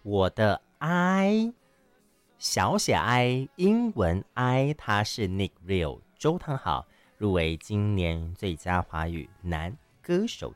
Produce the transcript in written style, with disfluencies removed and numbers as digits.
我的 I 小写 I 英文 I， 他是 Nick Real 周汤豪，入围今年最佳华语男歌手